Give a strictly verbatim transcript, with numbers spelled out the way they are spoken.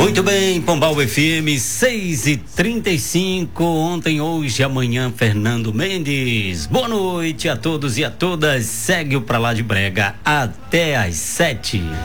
Muito bem, Pombal F M seis e trinta e cinco, ontem, hoje, amanhã, Fernando Mendes. Boa noite a todos e a todas, segue o Pra Lá de Brega até às sete.